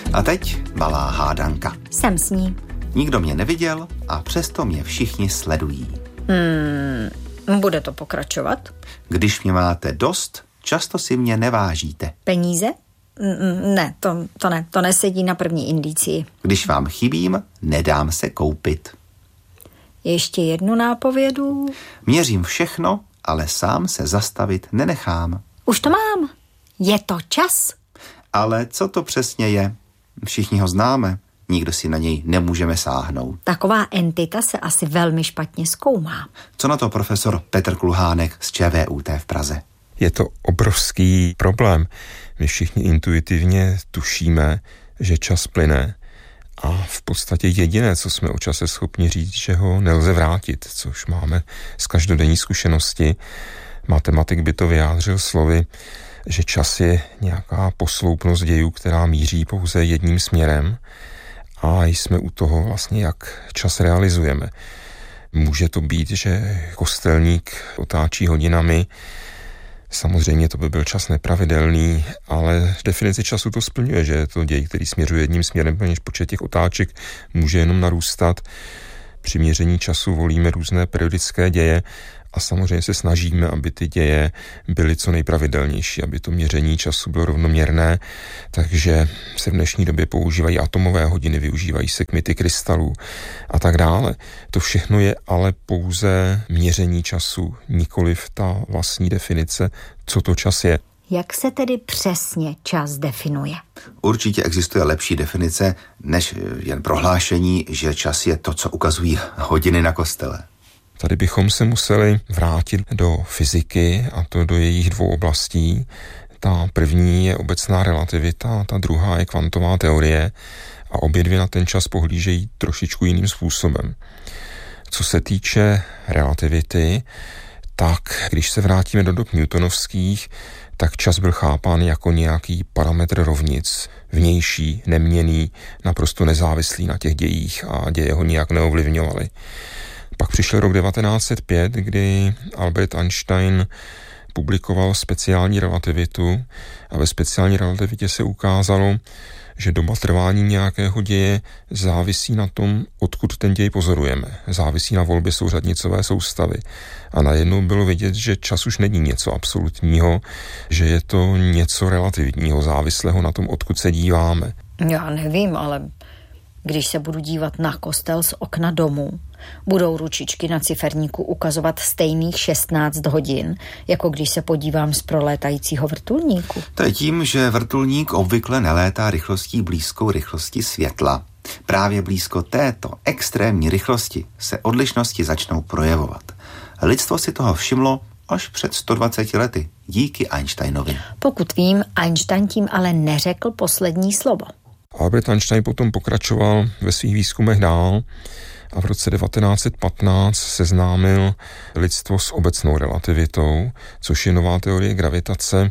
A teď malá hádanka. Jsem s ní. Nikdo mě neviděl a přesto mě všichni sledují. Bude to pokračovat? Když mě máte dost, často si mě nevážíte. Peníze? Ne, to nesedí na první indicii. Když vám chybím, nedám se koupit. Ještě jednu nápovědu. Měřím všechno, ale sám se zastavit nenechám. Už to mám. Je to čas. Ale co to přesně je? Všichni ho známe. Nikdo si na něj nemůžeme sáhnout. Taková entita se asi velmi špatně zkoumá. Co na to profesor Petr Kluhánek z ČVUT v Praze? Je to obrovský problém. My všichni intuitivně tušíme, že čas plyne a v podstatě jediné, co jsme o čase schopni říct, že ho nelze vrátit, což máme z každodenní zkušenosti. Matematik by to vyjádřil slovy, že čas je nějaká posloupnost dějů, která míří pouze jedním směrem a jsme u toho vlastně, jak čas realizujeme. Může to být, že kostelník otáčí hodinami. Samozřejmě to by byl čas nepravidelný, ale definici času to splňuje, že je to děj, který směřuje jedním směrem, protože počet těch otáček může jenom narůstat. Při měření času volíme různé periodické děje a samozřejmě se snažíme, aby ty děje byly co nejpravidelnější, aby to měření času bylo rovnoměrné, takže se v dnešní době používají atomové hodiny, využívají se kmity krystalů a tak dále. To všechno je ale pouze měření času, nikoliv ta vlastní definice, co to čas je. Jak se tedy přesně čas definuje? Určitě existuje lepší definice, než jen prohlášení, že čas je to, co ukazují hodiny na kostele. Tady bychom se museli vrátit do fyziky, a to do jejich dvou oblastí. Ta první je obecná relativita, ta druhá je kvantová teorie a obě dvě na ten čas pohlížejí trošičku jiným způsobem. Co se týče relativity, tak když se vrátíme do dob newtonovských, tak čas byl chápán jako nějaký parametr rovnic, vnější, neměnný, naprosto nezávislý na těch dějích a děje ho nijak neovlivňovaly. Pak přišel rok 1905, kdy Albert Einstein publikoval speciální relativitu a ve speciální relativitě se ukázalo, že doba trvání nějakého děje závisí na tom, odkud ten děj pozorujeme. Závisí na volbě souřadnicové soustavy. A najednou bylo vidět, že čas už není něco absolutního, že je to něco relativního, závislého na tom, odkud se díváme. Já nevím, ale když se budu dívat na kostel z okna domu, budou ručičky na ciferníku ukazovat stejných 16 hodin, jako když se podívám z prolétajícího vrtulníku. To je tím, že vrtulník obvykle nelétá rychlostí blízkou rychlosti světla. Právě blízko této extrémní rychlosti se odlišnosti začnou projevovat. Lidstvo si toho všimlo až před 120 lety, díky Einsteinovi. Pokud vím, Einstein tím ale neřekl poslední slovo. Albert Einstein potom pokračoval ve svých výzkumech dál a v roce 1915 seznámil lidstvo s obecnou relativitou, což je nová teorie gravitace,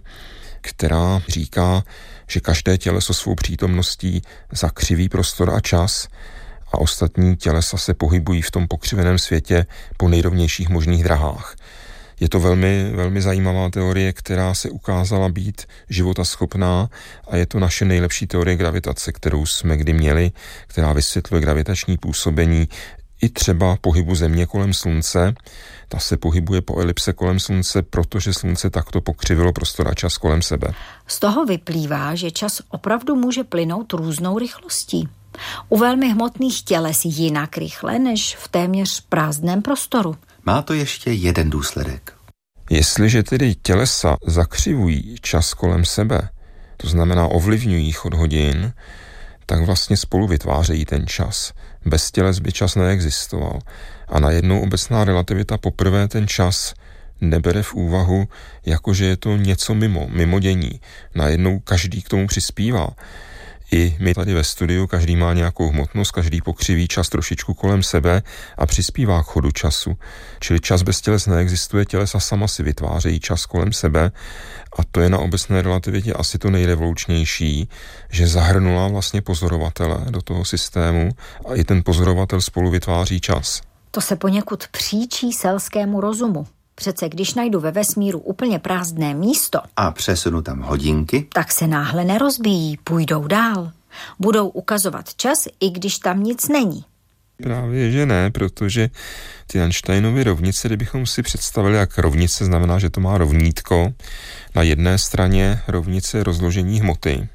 která říká, že každé těleso svou přítomností zakřiví prostor a čas a ostatní tělesa se pohybují v tom pokřiveném světě po nejrovnějších možných drahách. Je to velmi, velmi zajímavá teorie, která se ukázala být životaschopná a je to naše nejlepší teorie gravitace, kterou jsme kdy měli, která vysvětluje gravitační působení i třeba pohybu Země kolem Slunce. Ta se pohybuje po elipse kolem Slunce, protože Slunce takto pokřivilo prostor a čas kolem sebe. Z toho vyplývá, že čas opravdu může plynout různou rychlostí. U velmi hmotných těles jinak rychle, než v téměř prázdném prostoru. Má to ještě jeden důsledek. Jestliže tedy tělesa zakřivují čas kolem sebe, to znamená ovlivňují chod hodin, tak vlastně spolu vytvářejí ten čas. Bez těles by čas neexistoval. A najednou obecná relativita poprvé ten čas nebere v úvahu, jakože je to něco mimo dění. Najednou každý k tomu přispívá. I my tady ve studiu, každý má nějakou hmotnost, každý pokřiví čas trošičku kolem sebe a přispívá k chodu času. Čili čas bez těles neexistuje, tělesa sama si vytvářejí čas kolem sebe a to je na obecné relativitě asi to nejrevolučnější, že zahrnula vlastně pozorovatele do toho systému a i ten pozorovatel spolu vytváří čas. To se poněkud příčí selskému rozumu. Přece když najdu ve vesmíru úplně prázdné místo a přesunu tam hodinky, tak se náhle nerozbíjí, půjdou dál. Budou ukazovat čas, i když tam nic není. Právě že ne, protože ty Einsteinovy rovnice, kdybychom si představili, jak rovnice znamená, že to má rovnítko, na jedné straně rovnice rozložení hmoty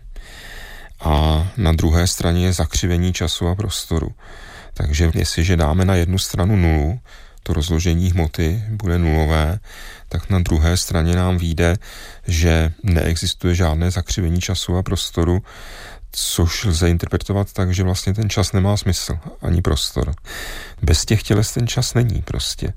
a na druhé straně je zakřivení času a prostoru. Takže jestliže dáme na jednu stranu nulu, to rozložení hmoty bude nulové, tak na druhé straně nám vyjde, že neexistuje žádné zakřivení času a prostoru, což lze interpretovat tak, že vlastně ten čas nemá smysl, ani prostor. Bez těch těles ten čas není prostě.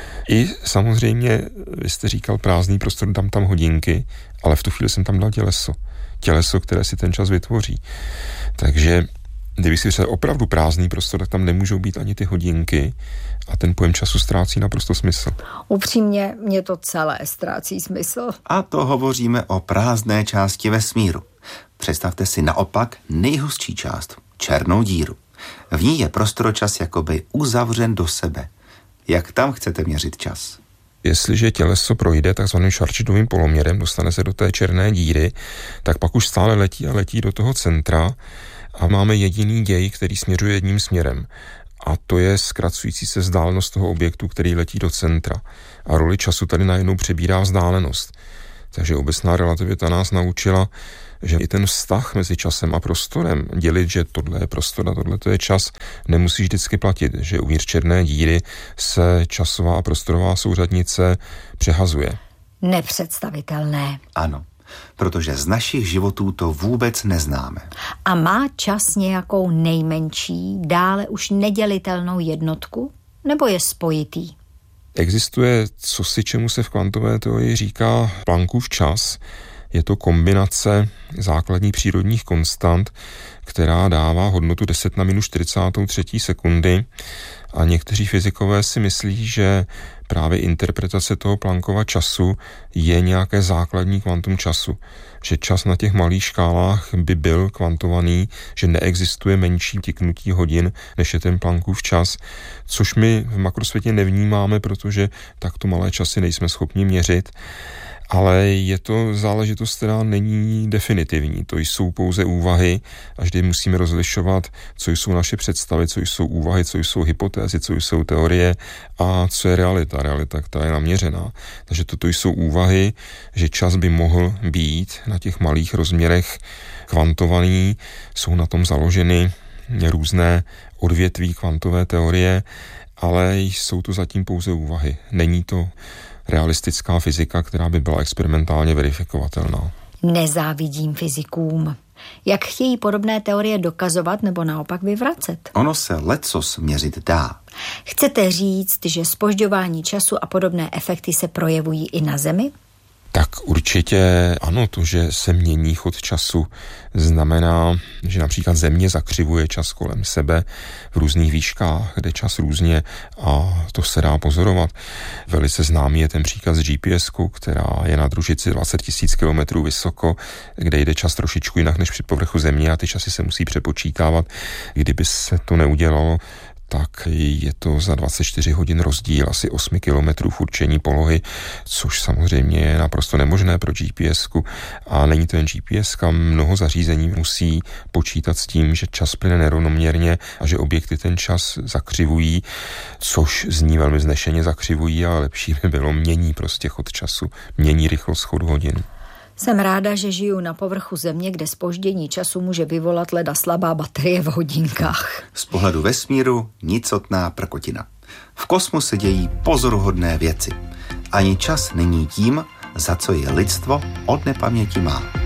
I samozřejmě, vy jste říkal prázdný prostor, dám tam hodinky, ale v tu chvíli jsem tam dal těleso. Těleso, které si ten čas vytvoří. Takže kdyby si řekl opravdu prázdný prostor, tak tam nemůžou být ani ty hodinky a ten pojem času ztrácí naprosto smysl. Upřímně, mě to celé ztrácí smysl. A to hovoříme o prázdné části vesmíru. Představte si naopak nejhustší část, černou díru. V ní je prostoročas jakoby uzavřen do sebe. Jak tam chcete měřit čas? Jestliže těleso projde takzvaným Schwarzschildovým poloměrem, dostane se do té černé díry, tak pak už stále letí a letí do toho centra a máme jediný děj, který směřuje jedním směrem. A to je zkracující se vzdálenost toho objektu, který letí do centra. A roli času tady najednou přebírá vzdálenost. Takže obecná relativita nás naučila, že i ten vztah mezi časem a prostorem, dělit, že tohle je prostor a tohle je čas, nemusí vždycky platit, že uvnitř černé díry se časová a prostorová souřadnice přehazuje. Nepředstavitelné. Ano, protože z našich životů to vůbec neznáme. A má čas nějakou nejmenší, dále už nedělitelnou jednotku? Nebo je spojitý? Existuje cosi, čemu se v kvantové teorii říká Planckův čas. Je to kombinace základních přírodních konstant, která dává hodnotu 10 na minus 43 sekundy a někteří fyzikové si myslí, že právě interpretace toho Planckova času je nějaké základní kvantum času. Že čas na těch malých škálách by byl kvantovaný, že neexistuje menší tiknutí hodin, než je ten Planckův čas, což my v makrosvětě nevnímáme, protože takto malé časy nejsme schopni měřit. Ale je to záležitost, která není definitivní. To jsou pouze úvahy a vždy musíme rozlišovat, co jsou naše představy, co jsou úvahy, co jsou hypotézy, co jsou teorie a co je realita, která je naměřená. Takže toto jsou úvahy, že čas by mohl být na těch malých rozměrech kvantovaný, jsou na tom založeny různé odvětví kvantové teorie, ale jsou to zatím pouze úvahy. Není to realistická fyzika, která by byla experimentálně verifikovatelná. Nezávidím fyzikům. Jak chtějí podobné teorie dokazovat nebo naopak vyvracet? Ono se lecos měřit dá. Chcete říct, že zpožďování času a podobné efekty se projevují i na Zemi? Tak určitě ano, to, že se mění chod času, znamená, že například Země zakřivuje čas kolem sebe v různých výškách, kde čas různě a to se dá pozorovat. Velice známý je ten příklad s GPS-kou, která je na družici 20 000 kilometrů vysoko, kde jde čas trošičku jinak než při povrchu Země a ty časy se musí přepočítávat. Kdyby se to neudělalo, tak je to za 24 hodin rozdíl asi 8 kilometrů v určení polohy, což samozřejmě je naprosto nemožné pro GPS-ku. A není to jen GPS-ka, mnoho zařízení musí počítat s tím, že čas plyne nerovnoměrně a že objekty ten čas zakřivují, což zní velmi vznešeně zakřivují, ale lepší by bylo mění prostě chod času, mění rychlost chodu hodin. Jsem ráda, že žiju na povrchu Země, kde zpoždění času může vyvolat leda slabá baterie v hodinkách. Z pohledu vesmíru nicotná prkotina. V kosmu se dějí pozoruhodné věci. Ani čas není tím, za co je lidstvo od nepaměti má.